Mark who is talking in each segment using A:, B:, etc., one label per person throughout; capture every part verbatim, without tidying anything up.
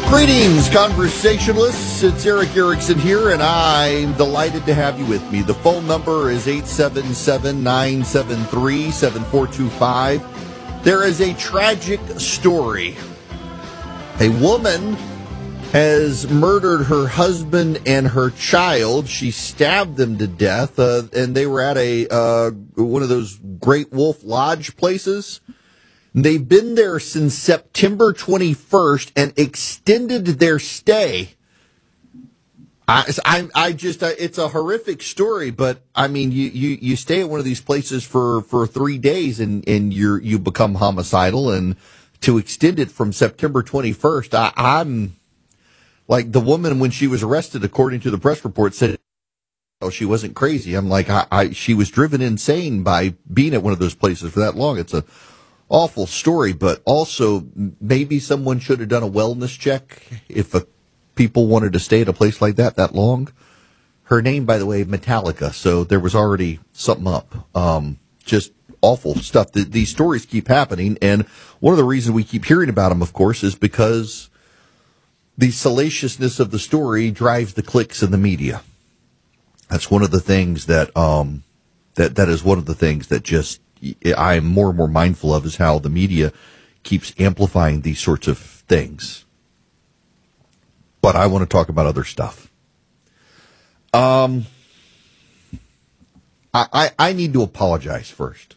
A: Greetings, conversationalists. It's Eric Erickson here, and I'm delighted to have you with me. The phone number is eight seven seven, nine seven three, seven four two five. There is a tragic story. A woman has murdered her husband and her child. She stabbed them to death, uh, and they were at a uh, one of those Great Wolf Lodge places. They've been there since September twenty-first and extended their stay. I, I, I just, uh, it's a horrific story, but I mean, you, you, you stay at one of these places for, for three days and, and you're, you become homicidal, and to extend it from September twenty-first, I, I'm like the woman when she was arrested, according to the press report, said, oh, she wasn't crazy. I'm like, I, I, she was driven insane by being at one of those places for that long. It's a awful story, but also maybe someone should have done a wellness check if a, people wanted to stay at a place like that that long. Her name, by the way, Metallica, so there was already something up. Um, just awful stuff. The, these stories keep happening, and one of the reasons we keep hearing about them, of course, is because the salaciousness of the story drives the clicks in the media. That's one of the things that um, that that is one of the things that just I'm more and more mindful of, is how the media keeps amplifying these sorts of things. But I want to talk about other stuff. Um, I, I, I need to apologize first.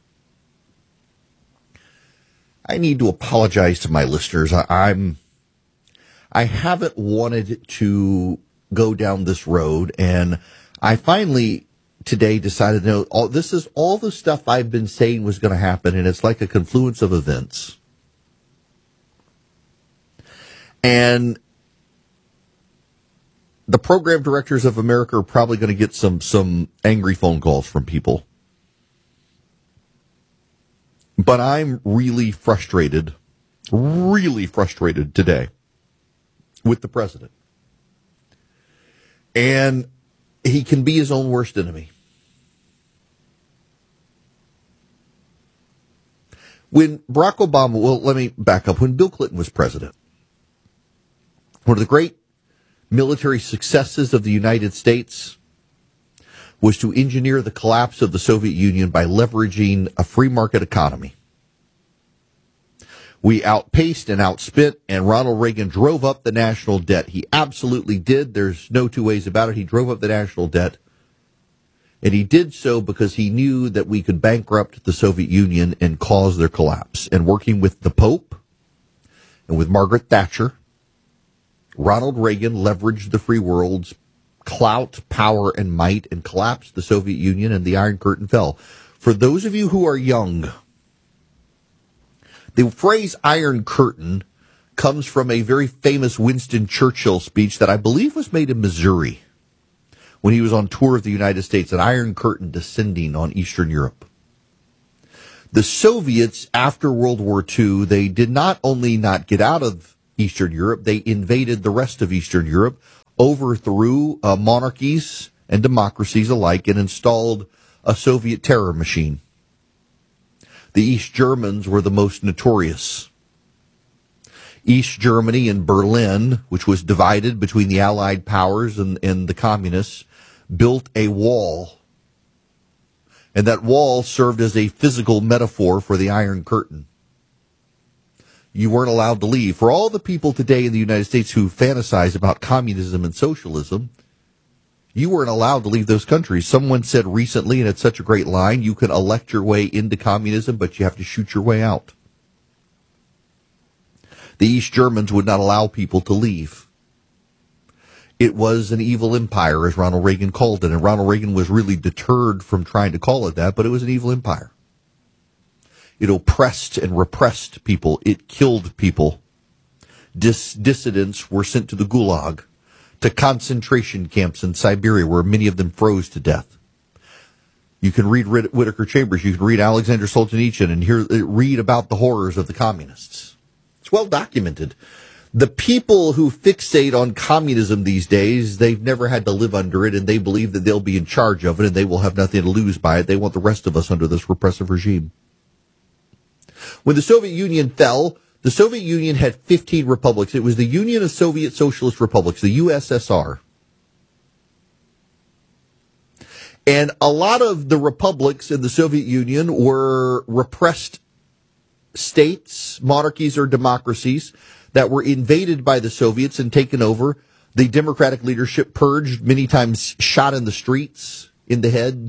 A: I need to apologize to my listeners. I, I'm, I haven't wanted to go down this road, and I finally today decided, no, all, this is all the stuff I've been saying was going to happen, and it's like a confluence of events. And the program directors of America are probably going to get some, some angry phone calls from people. But I'm really frustrated, really frustrated today with the president. And he can be his own worst enemy. When Barack Obama, well, let me back up. When Bill Clinton was president, one of the great military successes of the United States was to engineer the collapse of the Soviet Union by leveraging a free market economy. We outpaced and outspent, and Ronald Reagan drove up the national debt. He absolutely did. There's no two ways about it. He drove up the national debt. And he did so because he knew that we could bankrupt the Soviet Union and cause their collapse. And working with the Pope and with Margaret Thatcher, Ronald Reagan leveraged the free world's clout, power, and might and collapsed the Soviet Union, and the Iron Curtain fell. For those of you who are young, the phrase Iron Curtain comes from a very famous Winston Churchill speech that I believe was made in Missouri when he was on tour of the United States, an Iron Curtain descending on Eastern Europe. The Soviets, after World War Two, they did not only not get out of Eastern Europe, they invaded the rest of Eastern Europe, overthrew uh, monarchies and democracies alike, and installed a Soviet terror machine. The East Germans were the most notorious. East Germany and Berlin, which was divided between the Allied powers and, and the communists, built a wall. And that wall served as a physical metaphor for the Iron Curtain. You weren't allowed to leave. For all the people today in the United States who fantasize about communism and socialism, you weren't allowed to leave those countries. Someone said recently, and it's such a great line, you can elect your way into communism, but you have to shoot your way out. The East Germans would not allow people to leave. It was an evil empire, as Ronald Reagan called it, and Ronald Reagan was really deterred from trying to call it that, but it was an evil empire. It oppressed and repressed people. It killed people. Dis- dissidents were sent to the Gulag, to concentration camps in Siberia, where many of them froze to death. You can read Whittaker Chambers, you can read Alexander Solzhenitsyn, and hear, read about the horrors of the communists. It's well documented. The people who fixate on communism these days, they've never had to live under it, and they believe that they'll be in charge of it, and they will have nothing to lose by it. They want the rest of us under this repressive regime. When the Soviet Union fell, The Soviet Union had fifteen republics. It was the Union of Soviet Socialist Republics, the U S S R. And a lot of the republics in the Soviet Union were repressed states, monarchies, or democracies that were invaded by the Soviets and taken over. The democratic leadership purged, many times shot in the streets, in the head.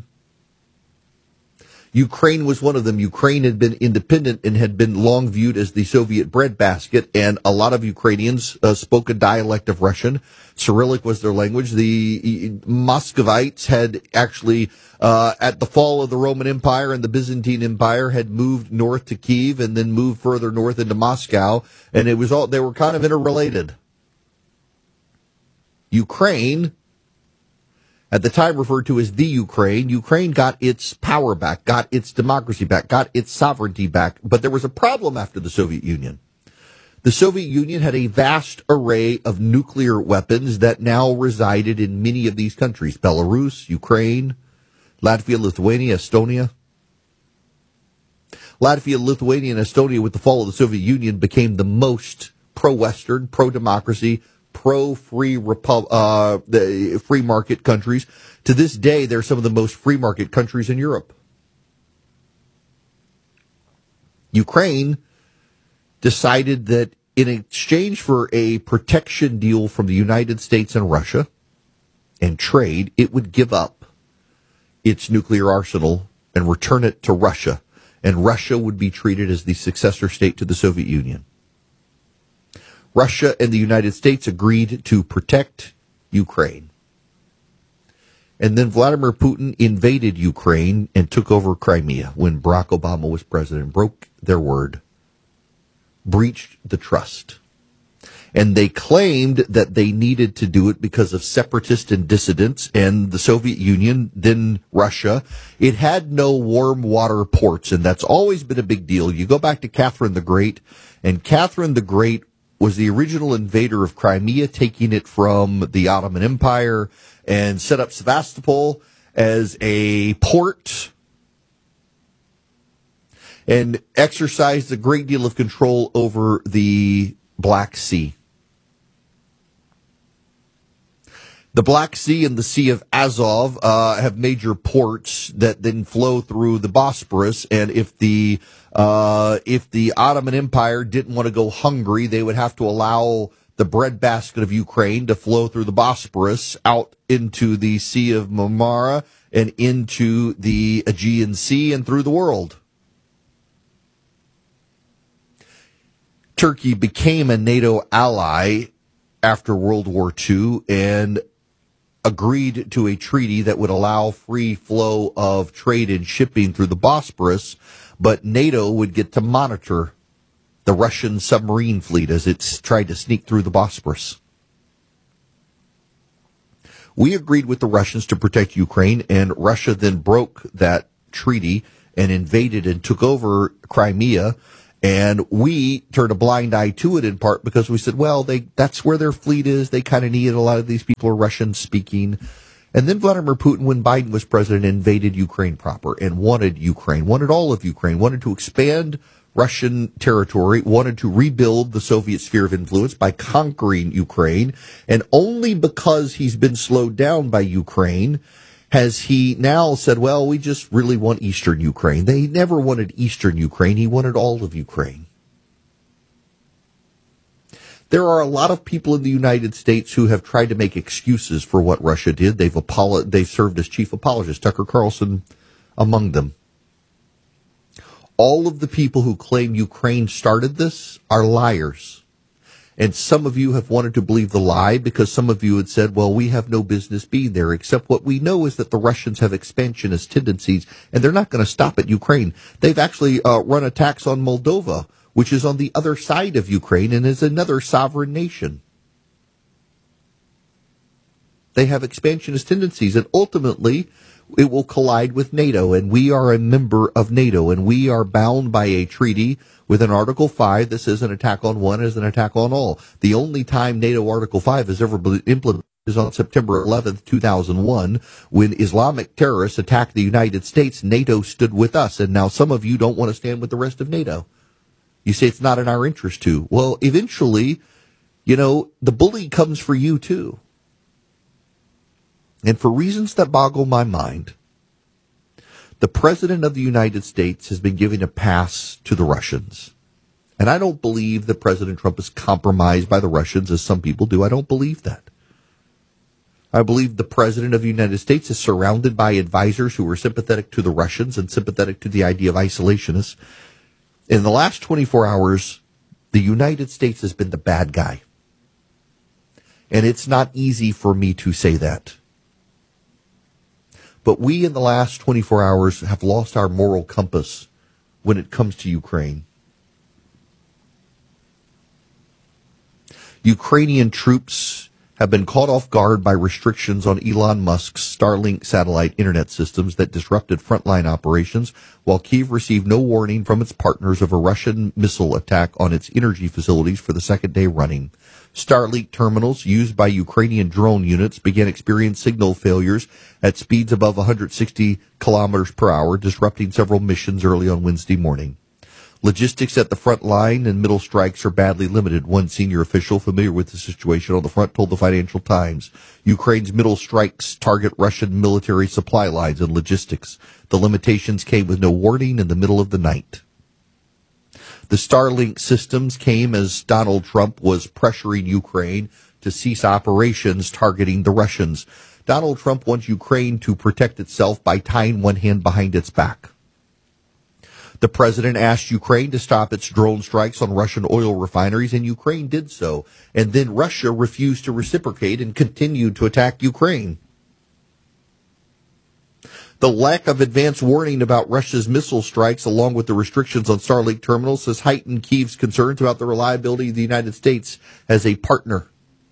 A: Ukraine was one of them. Ukraine had been independent and had been long viewed as the Soviet breadbasket, and a lot of Ukrainians uh, spoke a dialect of Russian. Cyrillic was their language. The Muscovites had actually, uh, at the fall of the Roman Empire and the Byzantine Empire, had moved north to Kiev and then moved further north into Moscow, and it was all, they were kind of interrelated. Ukraine, at the time referred to as the Ukraine, Ukraine got its power back, got its democracy back, got its sovereignty back. But there was a problem after the Soviet Union. The Soviet Union had a vast array of nuclear weapons that now resided in many of these countries: Belarus, Ukraine, Latvia, Lithuania, Estonia. Latvia, Lithuania, and Estonia, with the fall of the Soviet Union, became the most pro-Western, pro-democracy, pro-free repub- uh, the free market countries. To this day, they're some of the most free market countries in Europe. Ukraine decided that in exchange for a protection deal from the United States and Russia and trade, it would give up its nuclear arsenal and return it to Russia, and Russia would be treated as the successor state to the Soviet Union. Russia and the United States agreed to protect Ukraine. And then Vladimir Putin invaded Ukraine and took over Crimea when Barack Obama was president, broke their word, breached the trust. And they claimed that they needed to do it because of separatists and dissidents, and the Soviet Union, then Russia. It had no warm water ports, and that's always been a big deal. You go back to Catherine the Great, and Catherine the Great was the original invader of Crimea, taking it from the Ottoman Empire, and set up Sevastopol as a port and exercised a great deal of control over the Black Sea. The Black Sea and the Sea of Azov uh, have major ports that then flow through the Bosporus, and if the uh, if the Ottoman Empire didn't want to go hungry, they would have to allow the breadbasket of Ukraine to flow through the Bosporus out into the Sea of Marmara and into the Aegean Sea and through the world. Turkey became a NATO ally after World War Two and agreed to a treaty that would allow free flow of trade and shipping through the Bosporus, but NATO would get to monitor the Russian submarine fleet as it's tried to sneak through the Bosporus. We agreed with the Russians to protect Ukraine, and Russia then broke that treaty and invaded and took over Crimea. And we turned a blind eye to it in part because we said, well, they that's where their fleet is. They kind of need it. A lot of these people are Russian speaking. And then Vladimir Putin, when Biden was president, invaded Ukraine proper and wanted Ukraine, wanted all of Ukraine, wanted to expand Russian territory, wanted to rebuild the Soviet sphere of influence by conquering Ukraine. And only because he's been slowed down by Ukraine has he now said, well, we just really want Eastern Ukraine. They never wanted Eastern Ukraine. He wanted all of Ukraine. There are a lot of people in the United States who have tried to make excuses for what Russia did. They've apolo- they've served as chief apologists, Tucker Carlson among them. All of the people who claim Ukraine started this are liars. And some of you have wanted to believe the lie because some of you had said, well, we have no business being there, except what we know is that the Russians have expansionist tendencies, and they're not going to stop at Ukraine. They've actually uh, run attacks on Moldova, which is on the other side of Ukraine and is another sovereign nation. They have expansionist tendencies, and ultimately it will collide with NATO, and we are a member of NATO, and we are bound by a treaty with an Article five that says an attack on one is an attack on all. The only time NATO Article five has ever been implemented is on September eleventh, two thousand one, when Islamic terrorists attacked the United States. NATO stood with us, and now some of you don't want to stand with the rest of NATO. You say it's not in our interest to. Well, eventually, you know, the bully comes for you too. And for reasons that boggle my mind, the President of the United States has been giving a pass to the Russians. And I don't believe that President Trump is compromised by the Russians, as some people do. I don't believe that. I believe the President of the United States is surrounded by advisors who are sympathetic to the Russians and sympathetic to the idea of isolationists. In the last twenty-four hours, the United States has been the bad guy. And it's not easy for me to say that. But we in the last twenty-four hours have lost our moral compass when it comes to Ukraine. Ukrainian troops have been caught off guard by restrictions on Elon Musk's Starlink satellite internet systems that disrupted frontline operations, while Kyiv received no warning from its partners of a Russian missile attack on its energy facilities for the second day running. Starlink terminals used by Ukrainian drone units began experiencing signal failures at speeds above one hundred sixty kilometers per hour, disrupting several missions early on Wednesday morning. Logistics at the front line and middle strikes are badly limited, one senior official familiar with the situation on the front told the Financial Times. Ukraine's middle strikes target Russian military supply lines and logistics. The limitations came with no warning in the middle of the night. The Starlink systems came as Donald Trump was pressuring Ukraine to cease operations targeting the Russians. Donald Trump wants Ukraine to protect itself by tying one hand behind its back. The president asked Ukraine to stop its drone strikes on Russian oil refineries, and Ukraine did so. And then Russia refused to reciprocate and continued to attack Ukraine. The lack of advance warning about Russia's missile strikes, along with the restrictions on Starlink terminals, has heightened Kyiv's concerns about the reliability of the United States as a partner.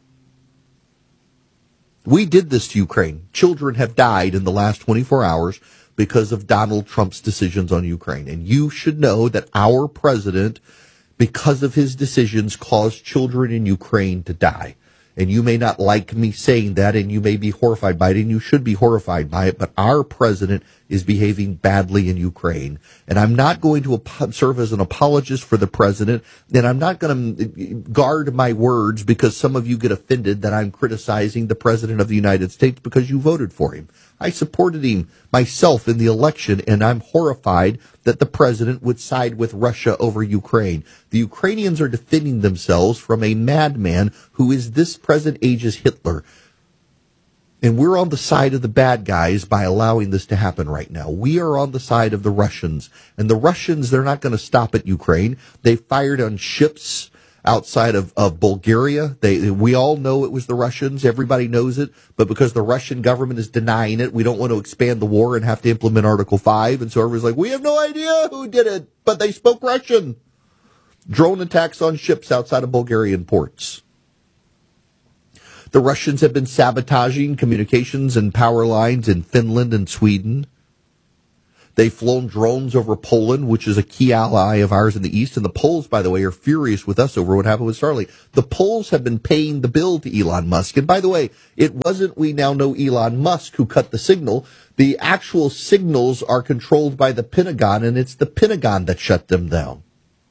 A: We did this to Ukraine. Children have died in the last twenty-four hours because of Donald Trump's decisions on Ukraine. And you should know that our president, because of his decisions, caused children in Ukraine to die. And you may not like me saying that, and you may be horrified by it, and you should be horrified by it, but our president is behaving badly in Ukraine. And I'm not going to ap- serve as an apologist for the president, and I'm not going to guard my words because some of you get offended that I'm criticizing the president of the United States because you voted for him. I supported him myself in the election, and I'm horrified that the president would side with Russia over Ukraine. The Ukrainians are defending themselves from a madman who is this present age's Hitler. And we're on the side of the bad guys by allowing this to happen right now. We are on the side of the Russians. And the Russians, they're not going to stop at Ukraine. They fired on ships outside of, of Bulgaria. They, we all know it was the Russians. Everybody knows it. But because the Russian government is denying it, we don't want to expand the war and have to implement Article five. And so everyone's like, we have no idea who did it, but they spoke Russian. Drone attacks on ships outside of Bulgarian ports. The Russians have been sabotaging communications and power lines in Finland and Sweden. They've flown drones over Poland, which is a key ally of ours in the East. And the Poles, by the way, are furious with us over what happened with Starlink. The Poles have been paying the bill to Elon Musk. And by the way, it wasn't, we now know, Elon Musk who cut the signal. The actual signals are controlled by the Pentagon, and it's the Pentagon that shut them down.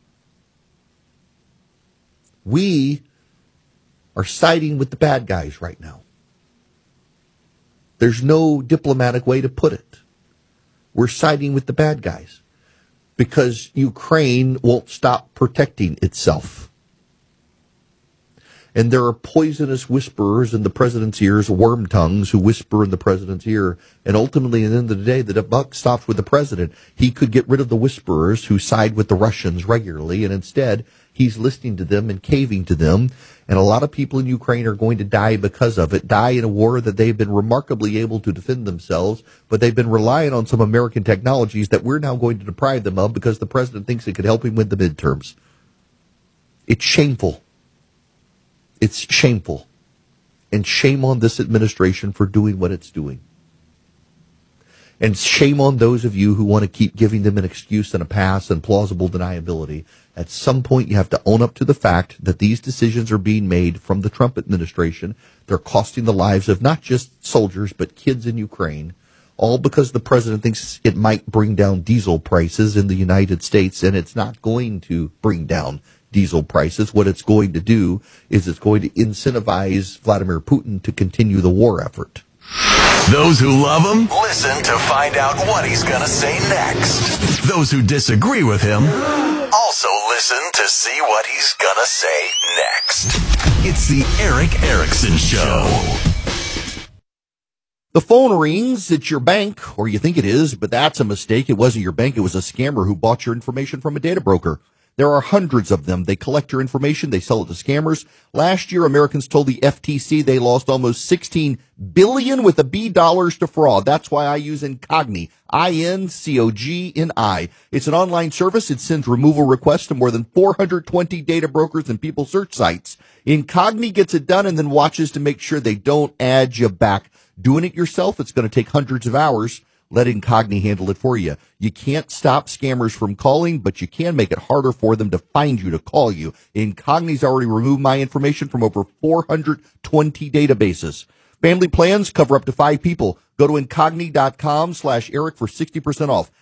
A: We are siding with the bad guys right now. There's no diplomatic way to put it. We're siding with the bad guys because Ukraine won't stop protecting itself. And there are poisonous whisperers in the president's ears, worm tongues, who whisper in the president's ear. And ultimately, at the end of the day, the buck stops with the president. He could get rid of the whisperers who side with the Russians regularly, and instead, he's listening to them and caving to them. And a lot of people in Ukraine are going to die because of it, die in a war that they've been remarkably able to defend themselves, but they've been relying on some American technologies that we're now going to deprive them of because the president thinks it could help him win the midterms. It's shameful. It's shameful. And shame on this administration for doing what it's doing. And shame on those of you who want to keep giving them an excuse and a pass and plausible deniability. At some point, you have to own up to the fact that these decisions are being made from the Trump administration. They're costing the lives of not just soldiers, but kids in Ukraine. all because the president thinks it might bring down diesel prices in the United States, and it's not going to bring down diesel prices. What it's going to do is it's going to incentivize Vladimir Putin to continue the war effort.
B: Those who love him, listen to find out what he's going to say next. Those who disagree with him, also listen to see what he's going to say next. It's the Erick Erickson Show.
A: The phone rings. It's your bank, or you think it is, but that's a mistake. It wasn't your bank. It was a scammer who bought your information from a data broker. There are hundreds of them. They collect your information. They sell it to scammers. Last year, Americans told the F T C they lost almost sixteen billion with a B dollars to fraud. That's why I use Incogni. I N C O G N I. It's an online service. It sends removal requests to more than four hundred twenty data brokers and people search sites. Incogni gets it done and then watches to make sure they don't add you back. Doing it yourself, it's going to take hundreds of hours. Let Incogni handle it for you. You can't stop scammers from calling, but you can make it harder for them to find you, to call you. Incogni's already removed my information from over four hundred twenty databases. Family plans cover up to five people. Go to Incogni.com slash Eric for sixty percent off.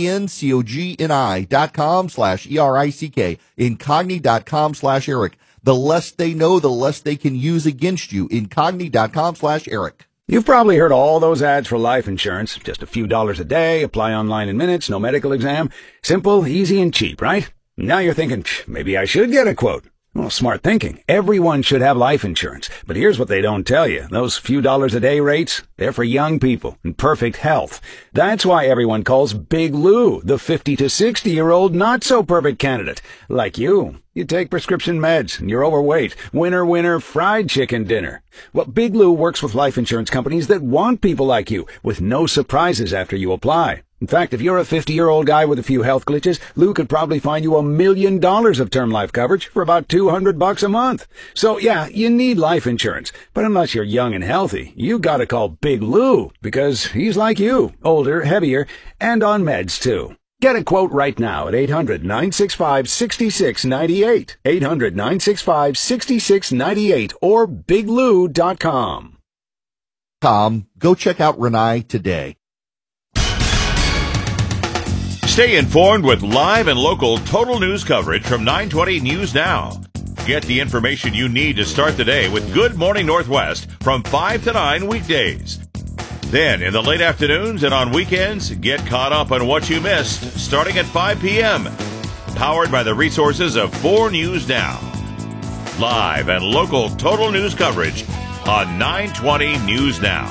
A: I-N-C-O-G-N-I dot com slash E-R-I-C-K. Incogni.com slash Eric. The less they know, the less they can use against you. Incogni.com slash Eric.
C: You've probably heard all those ads for life insurance. Just a few dollars a day, apply online in minutes, no medical exam. Simple, easy, and cheap, right? Now you're thinking, maybe I should get a quote. Well, smart thinking. Everyone should have life insurance. But here's what they don't tell you. Those few dollars a day rates, they're for young people in perfect health. That's why everyone calls Big Lou the fifty to sixty year old not so perfect candidate. Like you. You take prescription meds and you're overweight. Winner, winner, fried chicken dinner. Well, Big Lou works with life insurance companies that want people like you with no surprises after you apply. In fact, if you're a fifty-year-old guy with a few health glitches, Lou could probably find you a million dollars of term life coverage for about two hundred bucks a month. So yeah, you need life insurance. But unless you're young and healthy, you gotta call Big Lou because he's like you, older, heavier, and on meds too. Get a quote right now at eight hundred, nine six five, six six nine eight, eight hundred, nine six five, six six nine eight, or big lou dot com.
A: Tom, go check out Renai today.
D: Stay informed with live and local total news coverage from nine twenty News Now. Get the information you need to start the day with Good Morning Northwest from five to nine weekdays. Then, in the late afternoons and on weekends, get caught up on what you missed starting at five p.m. Powered by the resources of four News Now. Live and local total news coverage on nine twenty News Now.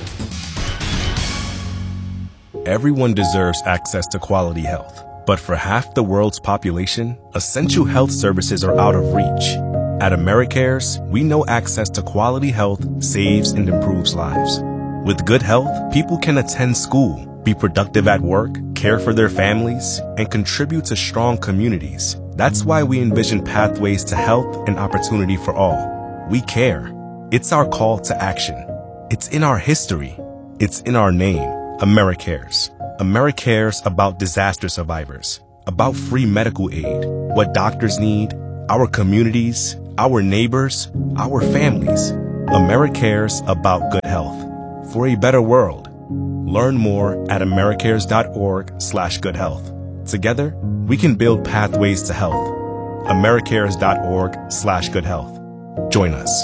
E: Everyone deserves access to quality health. But for half the world's population, essential health services are out of reach. At AmeriCares, we know access to quality health saves and improves lives. With good health, people can attend school, be productive at work, care for their families, and contribute to strong communities. That's why we envision pathways to health and opportunity for all. We care. It's our call to action. It's in our history. It's in our name, AmeriCares. AmeriCares about disaster survivors, about free medical aid, what doctors need, our communities, our neighbors, our families. AmeriCares about good health. For a better world. Learn more at americares.org slash good health. Together, we can build pathways to health. americares.org slash good health. Join us.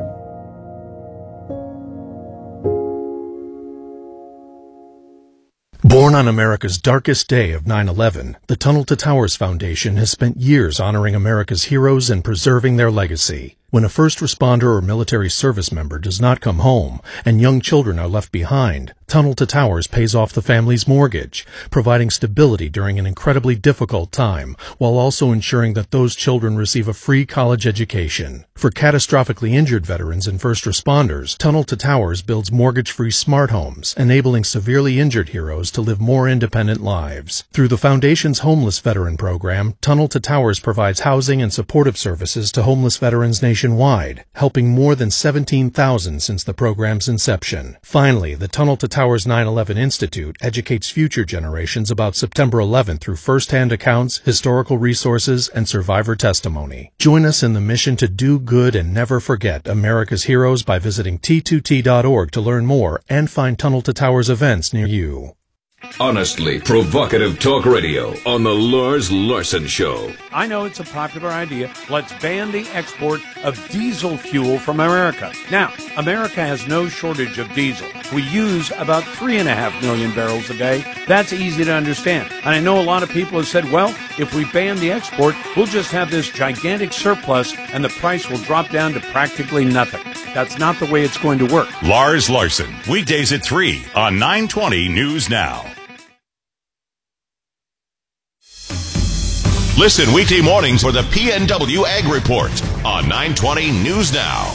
F: Born on America's darkest day of nine eleven, the Tunnel to Towers Foundation has spent years honoring America's heroes and preserving their legacy. When a first responder or military service member does not come home and young children are left behind, Tunnel to Towers pays off the family's mortgage, providing stability during an incredibly difficult time, while also ensuring that those children receive a free college education. For catastrophically injured veterans and first responders, Tunnel to Towers builds mortgage-free smart homes, enabling severely injured heroes to live more independent lives. Through the Foundation's Homeless Veteran Program, Tunnel to Towers provides housing and supportive services to homeless veterans nationwide, helping more than seventeen thousand since the program's inception. Finally, the Tunnel to Towers nine eleven Institute educates future generations about September eleventh through first-hand accounts, historical resources, and survivor testimony. Join us in the mission to do good and never forget America's heroes by visiting T two T dot org to learn more and find Tunnel to Towers events near you.
G: Honestly provocative talk radio on the Lars Larson Show.
H: I know it's a popular idea. Let's ban the export of diesel fuel from America. Now, America has no shortage of diesel. We use about three and a half million barrels a day. That's easy to understand. And I know a lot of people have said, well, if we ban the export, we'll just have this gigantic surplus and the price will drop down to practically nothing. That's not the way it's going to work.
D: Lars Larson, weekdays at three on nine twenty News Now. Listen weekday mornings for the P N W Ag Report on nine twenty News Now.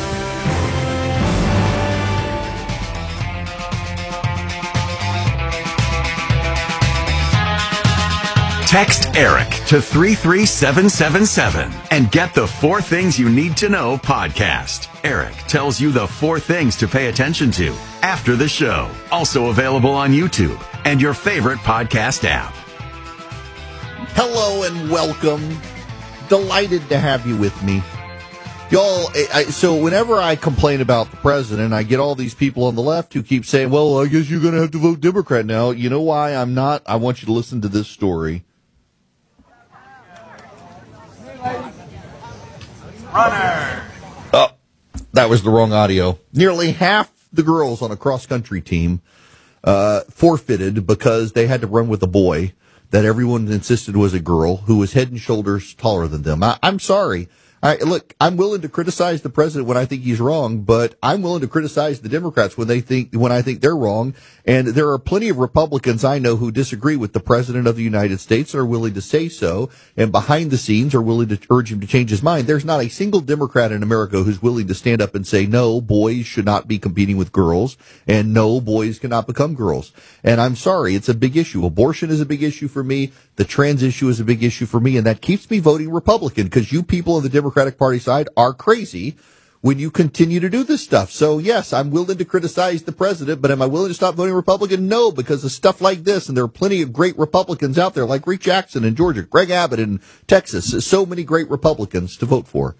B: Text Eric to three three seven seven seven and get the Four Things You Need to Know podcast. Eric tells you the four things to pay attention to after the show. Also available on YouTube and your favorite podcast app.
A: Hello and welcome. Delighted to have you with me. Y'all, I, so whenever I complain about the president, I get all these people on the left who keep saying, well, I guess you're going to have to vote Democrat now. You know why I'm not? I want you to listen to this story. Runner. Oh, that was the wrong audio. Nearly half the girls on a cross-country team uh, forfeited because they had to run with a boy that everyone insisted was a girl who was head and shoulders taller than them. I, I'm sorry. I, look, I'm willing to criticize the president when I think he's wrong, but I'm willing to criticize the Democrats when they think, when I think they're wrong. And there are plenty of Republicans I know who disagree with the president of the United States, are willing to say so, and behind the scenes are willing to urge him to change his mind. There's not a single Democrat in America who's willing to stand up and say, no, boys should not be competing with girls, and no, boys cannot become girls. And I'm sorry, it's a big issue. Abortion is a big issue for me. The trans issue is a big issue for me, and that keeps me voting Republican, because you people on the Democratic Party side are crazy when you continue to do this stuff. So, yes, I'm willing to criticize the president, but am I willing to stop voting Republican? No, because of stuff like this, and there are plenty of great Republicans out there, like Rick Jackson in Georgia, Greg Abbott in Texas, so many great Republicans to vote for.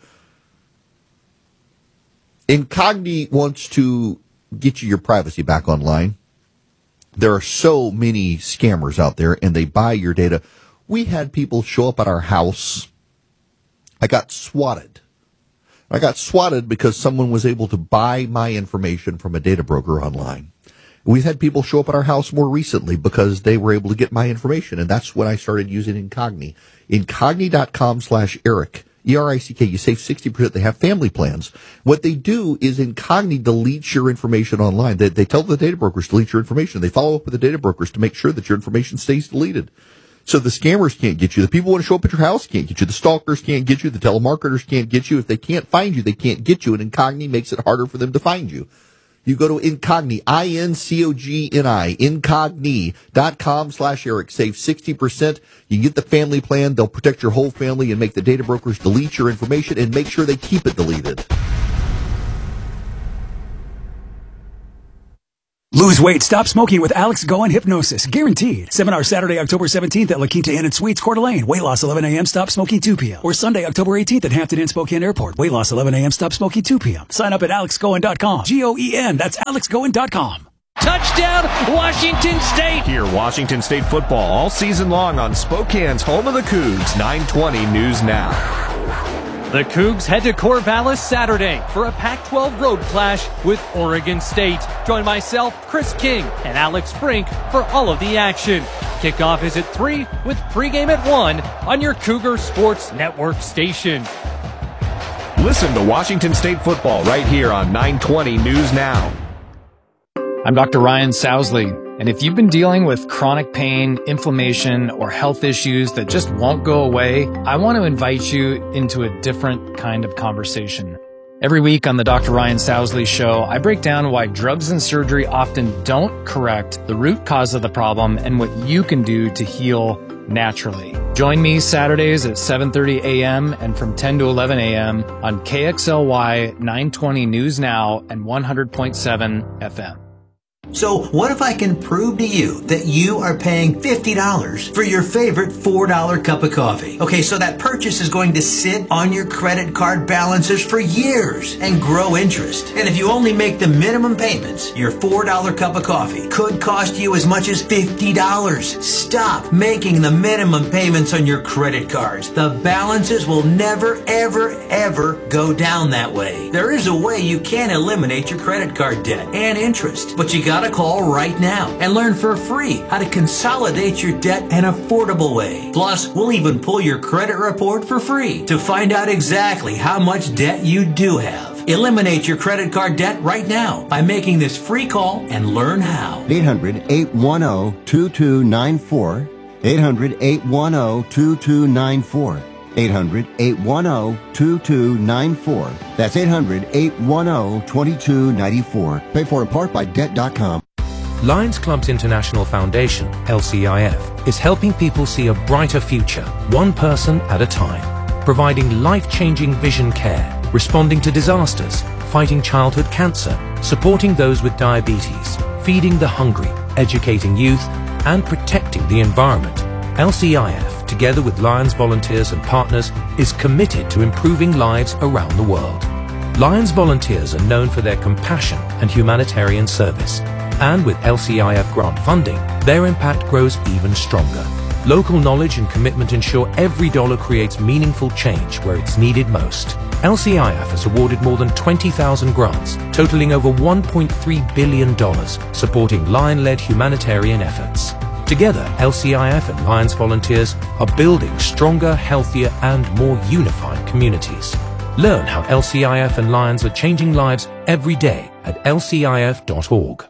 A: Incogni wants to get you your privacy back online. There are so many scammers out there, and they buy your data. We had people show up at our house. I got swatted. I got swatted because someone was able to buy my information from a data broker online. We've had people show up at our house more recently because they were able to get my information, and that's when I started using Incogni. Incogni.com slash Eric. E R I C K. You save sixty percent. They have family plans. What they do is Incogni deletes your information online. They, they tell the data brokers to delete your information. They follow up with the data brokers to make sure that your information stays deleted. So the scammers can't get you. The people who want to show up at your house can't get you. The stalkers can't get you. The telemarketers can't get you. If they can't find you, they can't get you. And Incogni makes it harder for them to find you. You go to Incogni, I N C O G N I, Incogni.com slash Eric. Save sixty percent. You can get the family plan. They'll protect your whole family and make the data brokers delete your information and make sure they keep it deleted.
I: Lose weight, stop smoking with Alex Go and Hypnosis. Guaranteed. Seminar Saturday, October seventeenth at La Quinta Inn and Suites, Coeur d'Alene. Weight loss eleven a.m., stop smoking two p.m. Or Sunday, October eighteenth at Hampton Inn, Spokane Airport. Weight loss eleven a.m., stop smoking two p.m. Sign up at alex goen dot com. G O E N. That's alex goen dot com.
J: Touchdown, Washington State.
K: Hear Washington State football all season long on Spokane's home of the Cougs, nine twenty News Now.
J: The Cougs head to Corvallis Saturday for a Pac twelve road clash with Oregon State. Join myself, Chris King, and Alex Brink for all of the action. Kickoff is at three with pregame at one on your Cougar Sports Network station.
K: Listen to Washington State football right here on nine twenty News Now.
L: I'm Doctor Ryan Sousley, and if you've been dealing with chronic pain, inflammation, or health issues that just won't go away, I want to invite you into a different kind of conversation. Every week on the Doctor Ryan Sousley Show, I break down why drugs and surgery often don't correct the root cause of the problem and what you can do to heal naturally. Join me Saturdays at seven thirty a.m. and from ten to eleven a.m. on K X L Y nine twenty News Now and one hundred point seven F M.
M: So what if I can prove to you that you are paying fifty dollars for your favorite four dollar cup of coffee? Okay, so that purchase is going to sit on your credit card balances for years and grow interest. And if you only make the minimum payments, your four dollar cup of coffee could cost you as much as fifty dollars. Stop making the minimum payments on your credit cards. The balances will never, ever, ever go down that way. There is a way you can eliminate your credit card debt and interest, but you gotta call right now and learn for free how to consolidate your debt an affordable way. Plus, we'll even pull your credit report for free to find out exactly how much debt you do have. Eliminate your credit card debt right now by making this free call and learn how.
N: eight hundred, eight one zero, two two nine four. eight hundred, eight one zero, two two nine four. eight hundred, eight one zero, two two nine four. That's eight hundred, eight one zero, two two nine four. Paid for in part by debt dot com.
O: Lions Clubs International Foundation, L C I F, is helping people see a brighter future, one person at a time. Providing life-changing vision care, responding to disasters, fighting childhood cancer, supporting those with diabetes, feeding the hungry, educating youth, and protecting the environment. L C I F, together with Lions volunteers and partners, is committed to improving lives around the world. Lions volunteers are known for their compassion and humanitarian service. And with L C I F grant funding, their impact grows even stronger. Local knowledge and commitment ensure every dollar creates meaningful change where it's needed most. L C I F has awarded more than twenty thousand grants, totaling over one point three billion dollars, supporting Lion-led humanitarian efforts. Together, L C I F and Lions volunteers are building stronger, healthier, and more unified communities. Learn how L C I F and Lions are changing lives every day at L C I F dot org.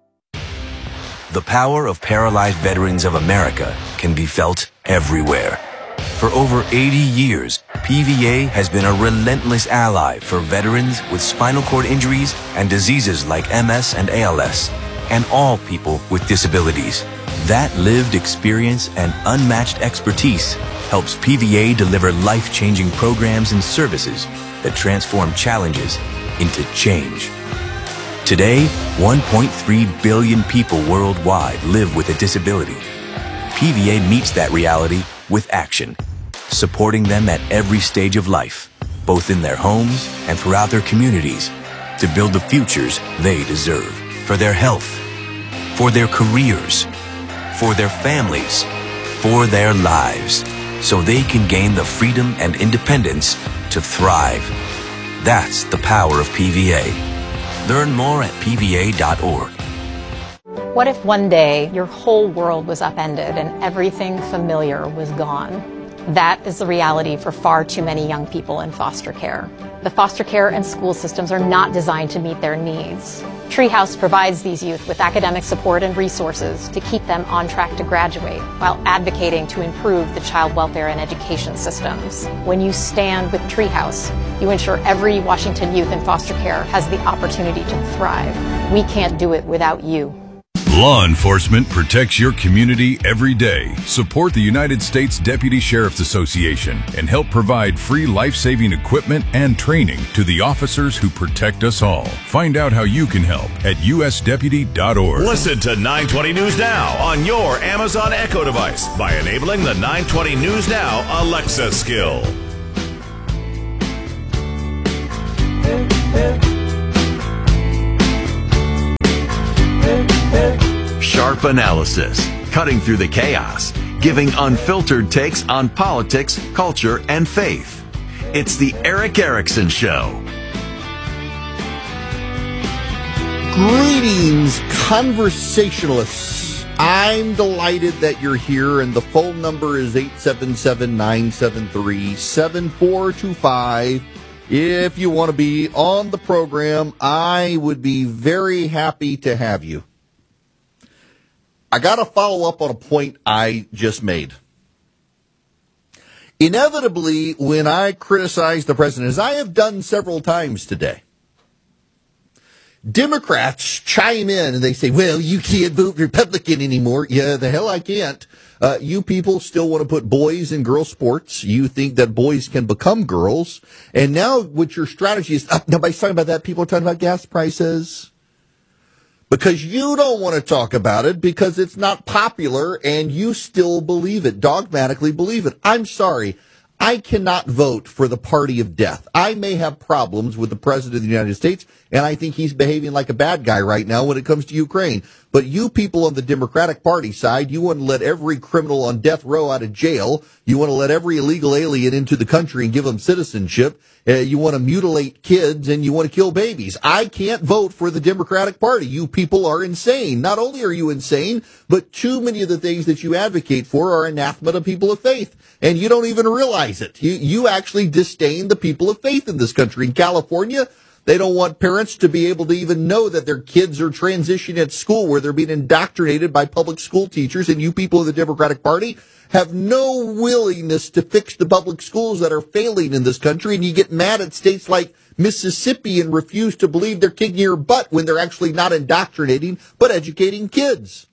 P: The power of Paralyzed Veterans of America can be felt everywhere. For over eighty years, P V A has been a relentless ally for veterans with spinal cord injuries and diseases like M S and A L S, and all people with disabilities. That lived experience and unmatched expertise helps P V A deliver life-changing programs and services that transform challenges into change. Today, one point three billion people worldwide live with a disability. P V A meets that reality with action, supporting them at every stage of life, both in their homes and throughout their communities, to build the futures they deserve. For their health, for their careers, for their families, for their lives, so they can gain the freedom and independence to thrive. That's the power of P V A. Learn more at P V A dot org.
Q: What if one day your whole world was upended and everything familiar was gone? That is the reality for far too many young people in foster care. The foster care and school systems are not designed to meet their needs. Treehouse provides these youth with academic support and resources to keep them on track to graduate while advocating to improve the child welfare and education systems. When you stand with Treehouse, you ensure every Washington youth in foster care has the opportunity to thrive. We can't do it without you.
R: Law enforcement protects your community every day. Support the United States Deputy Sheriff's Association and help provide free life-saving equipment and training to the officers who protect us all. Find out how you can help at U S deputy dot org.
D: Listen to nine twenty News Now on your Amazon Echo device by enabling the nine twenty News Now Alexa skill.
B: Sharp analysis, cutting through the chaos, giving unfiltered takes on politics, culture, and faith. It's the Erick Erickson Show.
A: Greetings, conversationalists. I'm delighted that you're here, and the phone number is eight seven seven, nine seven three, seven four two five. If you want to be on the program, I would be very happy to have you. I got to follow up on a point I just made. Inevitably, when I criticize the president, as I have done several times today, Democrats chime in and they say, well, you can't vote Republican anymore. Yeah, the hell I can't. Uh, you people still want to put boys in girl sports. You think that boys can become girls. And now what your strategy is, uh, nobody's talking about that. People are talking about gas prices. Because you don't want to talk about it because it's not popular and you still believe it, dogmatically believe it. I'm sorry. I cannot vote for the party of death. I may have problems with the president of the United States, and I think he's behaving like a bad guy right now when it comes to Ukraine. But you people on the Democratic Party side, you want to let every criminal on death row out of jail. You want to let every illegal alien into the country and give them citizenship. Uh, you want to mutilate kids, and you want to kill babies. I can't vote for the Democratic Party. You people are insane. Not only are you insane, but too many of the things that you advocate for are anathema to people of faith. And you don't even realize it. You, you actually disdain the people of faith in this country. In California, they don't want parents to be able to even know that their kids are transitioning at school, where they're being indoctrinated by public school teachers. And you people of the Democratic Party have no willingness to fix the public schools that are failing in this country. And you get mad at states like Mississippi and refuse to believe they're kicking your butt when they're actually not indoctrinating, but educating kids.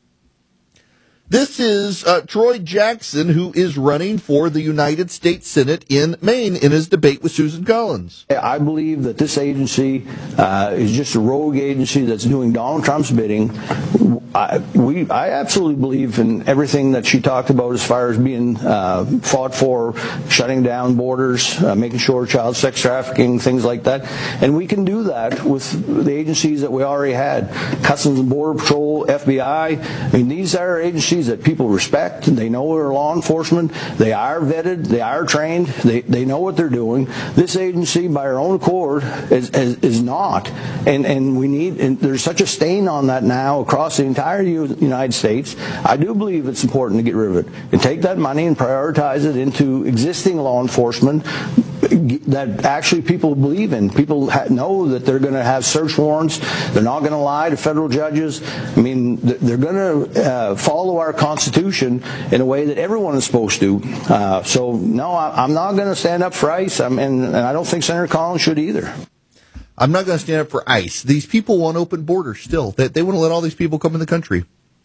A: This is uh, Troy Jackson, who is running for the United States Senate in Maine in his debate with Susan Collins.
S: I believe that this agency uh, is just a rogue agency that's doing Donald Trump's bidding. I, we, I absolutely believe in everything that she talked about as far as being uh, fought for, shutting down borders, uh, making sure child sex trafficking, things like that. And we can do that with the agencies that we already had. Customs and Border Patrol, F B I. I mean, these are agencies that people respect. They know they're law enforcement. They are vetted. They are trained. They they know what they're doing. This agency, by our own accord, is is, is not. And and we need. And there's such a stain on that now across the entire United States. I do believe it's important to get rid of it and take that money and prioritize it into existing law enforcement that actually people believe in. People ha- know that they're going to have search warrants. They're not going to lie to federal judges. I mean, they're going to uh, follow our Constitution in a way that everyone is supposed to. Uh, so, no, I, I'm not going to stand up for ICE, I'm, and, and I don't think Senator Collins should either.
A: I'm not going to stand up for ICE. These people want open borders still. They, they want to let all these people come in the country.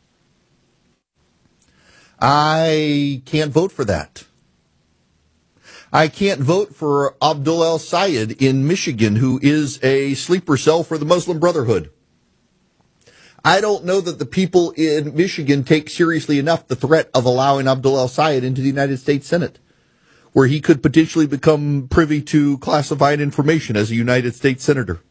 A: I can't vote for that. I can't vote for Abdul El-Sayed in Michigan, who is a sleeper cell for the Muslim Brotherhood. I don't know that the people in Michigan take seriously enough the threat of allowing Abdul El-Sayed into the United States Senate, where he could potentially become privy to classified information as a United States Senator.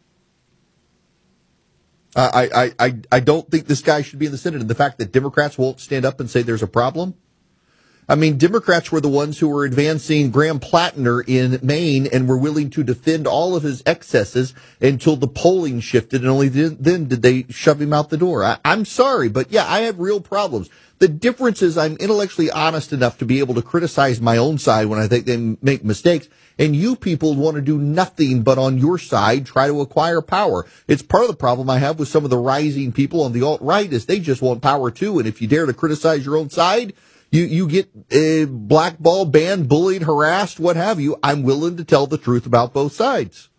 A: I, I, I, I don't think this guy should be in the Senate. And the fact that Democrats won't stand up and say there's a problem. I mean, Democrats were the ones who were advancing Graham Plattner in Maine and were willing to defend all of his excesses until the polling shifted, and only then, then did they shove him out the door. I, I'm sorry, but yeah, I have real problems. The difference is I'm intellectually honest enough to be able to criticize my own side when I think they make mistakes, and you people want to do nothing but on your side try to acquire power. It's part of the problem I have with some of the rising people on the alt-right is they just want power too, and if you dare to criticize your own side, You you get uh, blackballed, banned, bullied, harassed, what have you. I'm willing to tell the truth about both sides.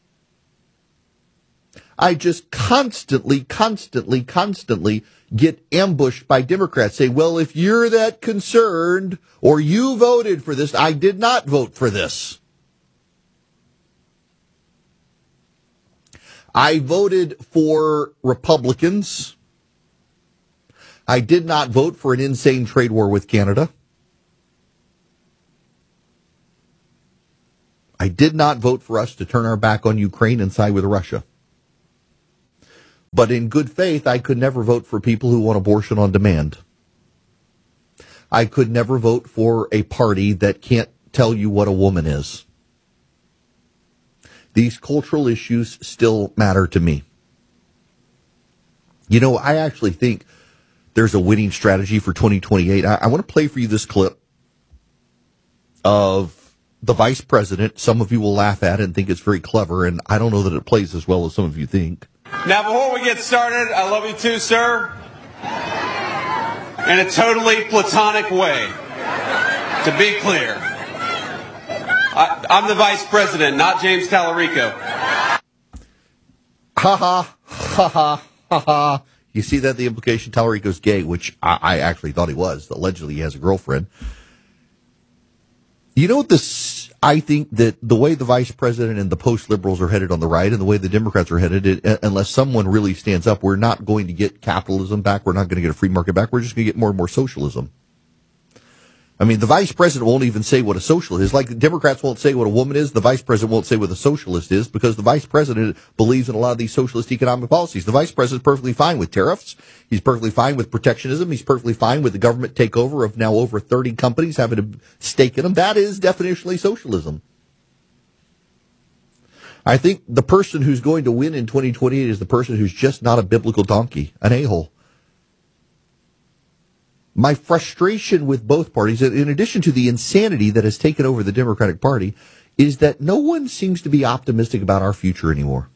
A: I just constantly, constantly, constantly get ambushed by Democrats. Say, well, if you're that concerned or you voted for this, I did not vote for this. I voted for Republicans. I did not vote for an insane trade war with Canada. I did not vote for us to turn our back on Ukraine and side with Russia. But in good faith, I could never vote for people who want abortion on demand. I could never vote for a party that can't tell you what a woman is. These cultural issues still matter to me. You know, I actually think there's a winning strategy for twenty twenty-eight. I, I want to play for you this clip of the vice president. Some of you will laugh at it and think it's very clever, and I don't know that it plays as well as some of you think.
T: Now, before we get started, I love you too, sir. In a totally platonic way. To be clear. I, I'm the vice president, not James Tallarico.
A: Ha ha, ha ha, ha ha. You see that the implication Tallarico's gay, which I, I actually thought he was. Allegedly, he has a girlfriend. You know what this? I think that the way the vice president and the post-liberals are headed on the right and the way the Democrats are headed, it, unless someone really stands up, we're not going to get capitalism back. We're not going to get a free market back. We're just going to get more and more socialism. I mean, the vice president won't even say what a socialist is. Like the Democrats won't say what a woman is, the vice president won't say what a socialist is because the vice president believes in a lot of these socialist economic policies. The vice president is perfectly fine with tariffs. He's perfectly fine with protectionism. He's perfectly fine with the government takeover of now over thirty companies having a stake in them. That is definitionally socialism. I think the person who's going to win in twenty twenty-eight is the person who's just not a biblical donkey, an a-hole. My frustration with both parties, in addition to the insanity that has taken over the Democratic Party, is that no one seems to be optimistic about our future anymore.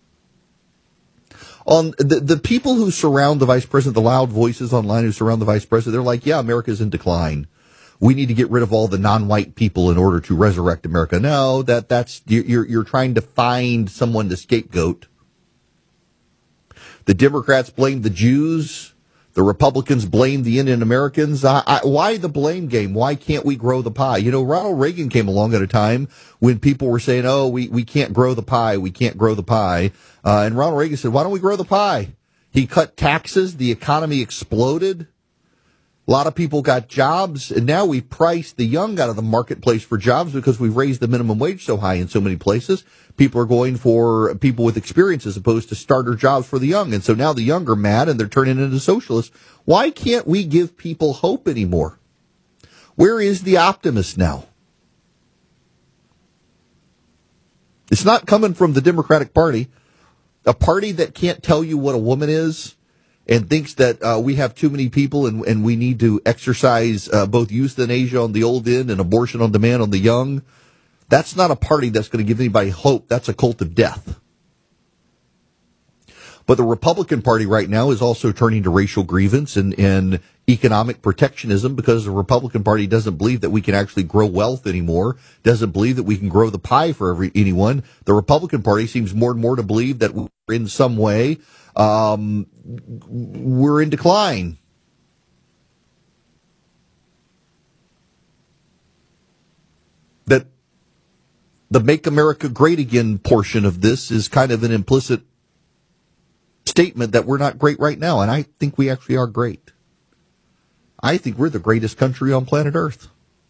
A: On the, the people who surround the vice president, the loud voices online who surround the vice president, they're like, yeah, America's in decline. We need to get rid of all the non-white people in order to resurrect America. No, that that's you're you're trying to find someone to scapegoat. The Democrats blame the Jews. The Republicans blame the Indian Americans. I, I, why the blame game? Why can't we grow the pie? You know, Ronald Reagan came along at a time when people were saying, oh, we, we can't grow the pie. We can't grow the pie. Uh, and Ronald Reagan said, why don't we grow the pie? He cut taxes. The economy exploded. A lot of people got jobs. And now we've priced the young out of the marketplace for jobs because we've raised the minimum wage so high in so many places. People are going for people with experience as opposed to starter jobs for the young. And so now the young are mad and they're turning into socialists. Why can't we give people hope anymore? Where is the optimist now? It's not coming from the Democratic Party, a party that can't tell you what a woman is and thinks that uh, we have too many people and, and we need to exercise uh, both euthanasia on the old end and abortion on demand on the young. That's not a party that's going to give anybody hope. That's a cult of death. But the Republican Party right now is also turning to racial grievance and, and economic protectionism because the Republican Party doesn't believe that we can actually grow wealth anymore, doesn't believe that we can grow the pie for every, anyone. The Republican Party seems more and more to believe that we're in some way, um, we're in decline. That the Make America Great Again portion of this is kind of an implicit statement that we're not great right now, and I think we actually are great. I think we're the greatest country on planet Earth.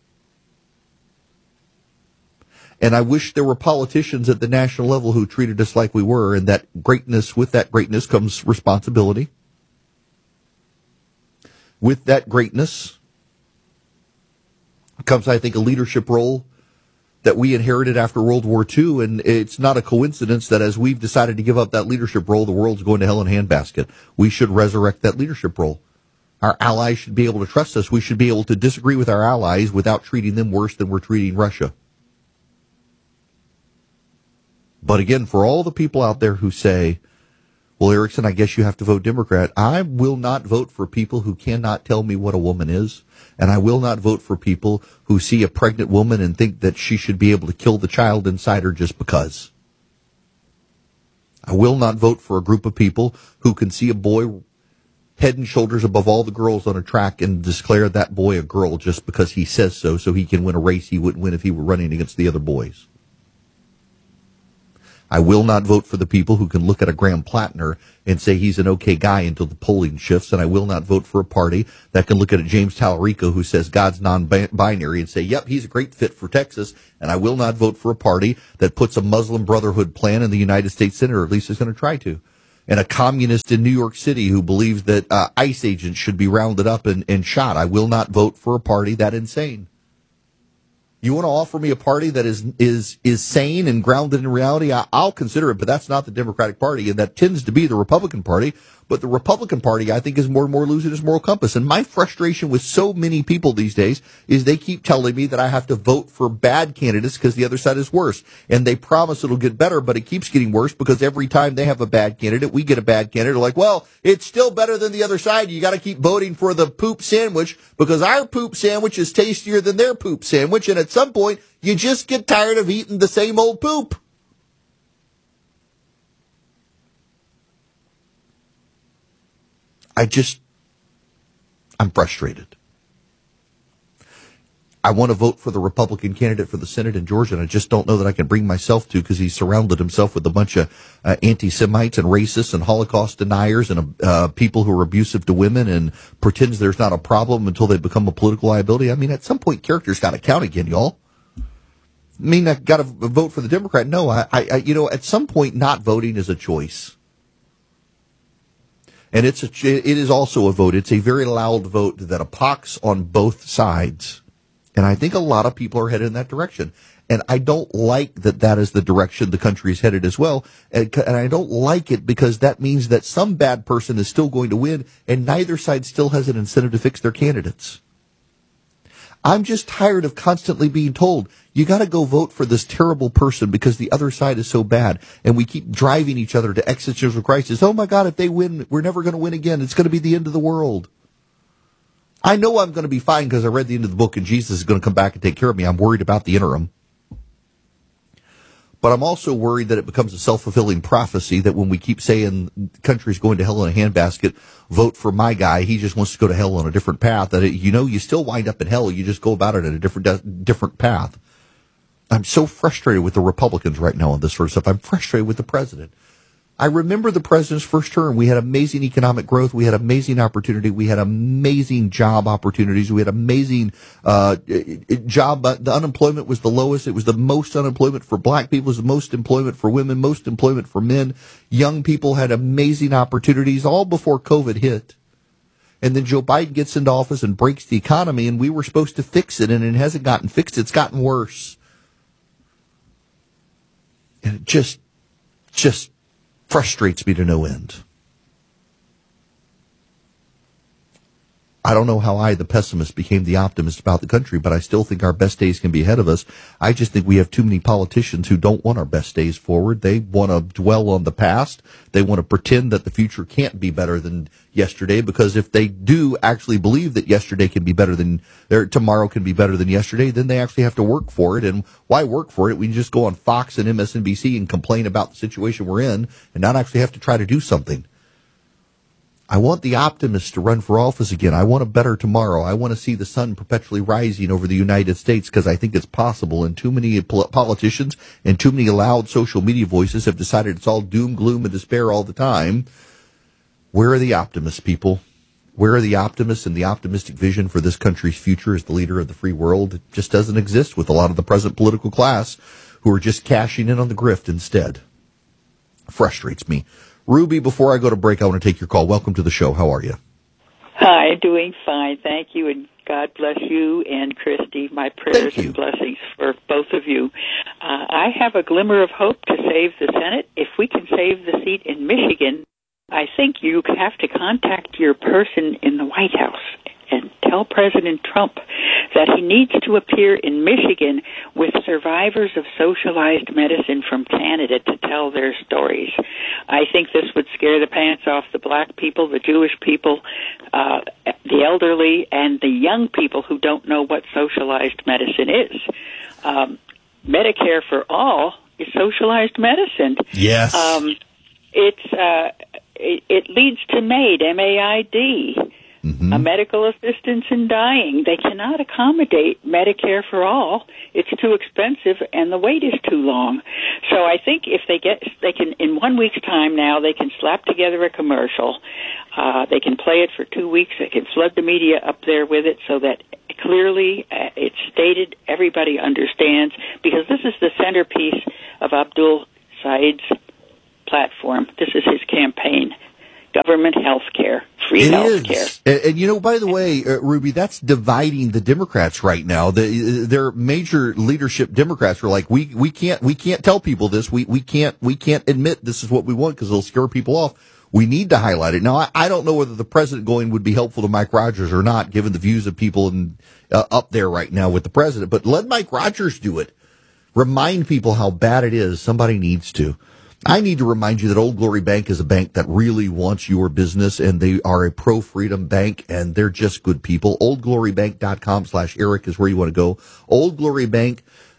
A: And I wish there were politicians at the national level who treated us like we were, and that greatness, with that greatness comes responsibility. With that greatness comes, I think, a leadership role that we inherited after World War Two, and it's not a coincidence that as we've decided to give up that leadership role, the world's going to hell in a handbasket. We should resurrect that leadership role. Our allies should be able to trust us. We should be able to disagree with our allies without treating them worse than we're treating Russia. But again, for all the people out there who say, well, Erickson, I guess you have to vote Democrat, I will not vote for people who cannot tell me what a woman is. And I will not vote for people who see a pregnant woman and think that she should be able to kill the child inside her just because. I will not vote for a group of people who can see a boy head and shoulders above all the girls on a track and declare that boy a girl just because he says so, so he can win a race he wouldn't win if he were running against the other boys. I will not vote for the people who can look at a Graham Plattner and say he's an okay guy until the polling shifts, and I will not vote for a party that can look at a James Tallarico who says God's non-binary and say, yep, he's a great fit for Texas, and I will not vote for a party that puts a Muslim Brotherhood plan in the United States Senate, or at least is going to try to, and a communist in New York City who believes that uh, ICE agents should be rounded up and, and shot. I will not vote for a party that insane. You want to offer me a party that is is is sane and grounded in reality? I, I'll consider it, but that's not the Democratic Party, and that tends to be the Republican Party. But the Republican Party, I think, is more and more losing its moral compass. And my frustration with so many people these days is they keep telling me that I have to vote for bad candidates because the other side is worse. And they promise it'll get better, but it keeps getting worse because every time they have a bad candidate, we get a bad candidate. They're like, well, it's still better than the other side. You got to keep voting for the poop sandwich because our poop sandwich is tastier than their poop sandwich. And at some point, you just get tired of eating the same old poop. I just, I'm frustrated. I want to vote for the Republican candidate for the Senate in Georgia, and I just don't know that I can bring myself to because he's surrounded himself with a bunch of uh, anti-Semites and racists and Holocaust deniers and uh, people who are abusive to women and pretends there's not a problem until they become a political liability. I mean, at some point, character's got to count again, y'all. I mean, I got to vote for the Democrat. No, I, I, you know, at some point, not voting is a choice. And it's a, it is also a vote. It's a very loud vote that pox on both sides. And I think a lot of people are headed in that direction. And I don't like that that is the direction the country is headed as well. And, and I don't like it because that means that some bad person is still going to win and neither side still has an incentive to fix their candidates. I'm just tired of constantly being told, you got to go vote for this terrible person because the other side is so bad. And we keep driving each other to existential crisis. Oh, my God, if they win, we're never going to win again. It's going to be the end of the world. I know I'm going to be fine because I read the end of the book and Jesus is going to come back and take care of me. I'm worried about the interim. But I'm also worried that it becomes a self-fulfilling prophecy that when we keep saying the country's going to hell in a handbasket, vote for my guy, he just wants to go to hell on a different path, that it, you know you still wind up in hell, you just go about it at a different different path. I'm so frustrated with the Republicans right now on this sort of stuff. I'm frustrated with the president. I remember the president's first term. We had amazing economic growth. We had amazing opportunity. We had amazing job opportunities. We had amazing uh job. Uh, the unemployment was the lowest. It was the most unemployment for black people. It was the most employment for women, most employment for men. Young people had amazing opportunities all before COVID hit. And then Joe Biden gets into office and breaks the economy, and we were supposed to fix it, and it hasn't gotten fixed. It's gotten worse. And it just, just, frustrates me to no end. I don't know how I, the pessimist, became the optimist about the country, but I still think our best days can be ahead of us. I just think we have too many politicians who don't want our best days forward. They want to dwell on the past. They want to pretend that the future can't be better than yesterday, because if they do actually believe that yesterday can be better than, or tomorrow can be better than yesterday, then they actually have to work for it. And why work for it? We can just go on Fox and M S N B C and complain about the situation we're in and not actually have to try to do something. I want the optimists to run for office again. I want a better tomorrow. I want to see the sun perpetually rising over the United States because I think it's possible. And too many politicians and too many loud social media voices have decided it's all doom, gloom, and despair all the time. Where are the optimists, people? Where are the optimists and the optimistic vision for this country's future as the leader of the free world? It just doesn't exist with a lot of the present political class who are just cashing in on the grift instead. Frustrates me. Ruby, before I go to break, I want to take your call. Welcome to the show. How are you?
U: Hi, doing fine. Thank you, and God bless you and Christy. My prayers and blessings for both of you. Uh, I have a glimmer of hope to save the Senate. If we can save the seat in Michigan, I think you have to contact your person in the White House and tell President Trump that he needs to appear in Michigan with survivors of socialized medicine from Canada to tell their stories. I think this would scare the pants off the black people, the Jewish people, uh, the elderly, and the young people who don't know what socialized medicine is. Um, Medicare for all is socialized medicine.
A: Yes.
U: Um, it's uh, it, it leads to MAID, M A I D. Mm-hmm. A medical assistance in dying. They cannot accommodate Medicare for all. It's too expensive, and the wait is too long. So I think if they get, they can in one week's time now, they can slap together a commercial. Uh, they can play it for two weeks. They can flood the media up there with it so that clearly uh, it's stated, everybody understands, because this is the centerpiece of Abdul Said's platform. This is his campaign. Government health care, free health care.
A: And, and, you know, by the way, uh, Ruby, that's dividing the Democrats right now. The, their major leadership Democrats are like, we, we can't, we can't tell people this. We, we can't, we can't admit this is what we want because it'll scare people off. We need to highlight it. Now, I, I don't know whether the president going would be helpful to Mike Rogers or not, given the views of people in, uh, up there right now with the president, but let Mike Rogers do it. Remind people how bad it is. Somebody needs to. I need to remind you that Old Glory Bank is a bank that really wants your business, and they are a pro-freedom bank, and they're just good people. oldglorybank.com slash Eric is where you want to go. oldglorybank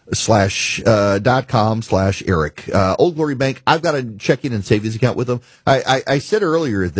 A: slash uh, dot com slash Eric. Uh, Old Glory Bank, I've got a checking and savings account with them. I, I, I said earlier that